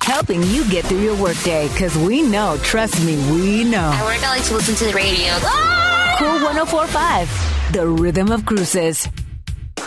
Helping you get through your workday, because we know, trust me, we know. I work, I like to listen to the radio. Cool 104.5, the rhythm of cruises.